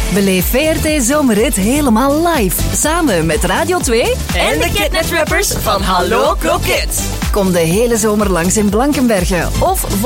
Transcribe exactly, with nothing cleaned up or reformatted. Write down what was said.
Beleef V R T Zomerrit helemaal live. Samen met Radio twee en de Kidnet Rappers van Hallo Kroket. Kom de hele zomer langs in Blankenberge of